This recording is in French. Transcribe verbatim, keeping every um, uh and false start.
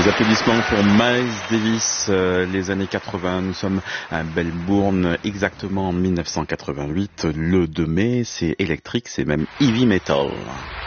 Des applaudissements pour Miles Davis, euh, les années quatre-vingts. Nous sommes à Melbourne, exactement en mille neuf cent quatre-vingt-huit, le deux mai. C'est électrique, c'est même heavy metal.